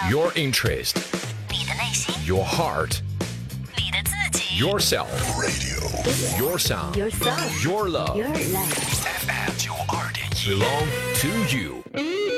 Your interest, 你的内心， your heart, 你的自己 yourself, your sound, Yourself your love, Your life FM 92.1 belong to you.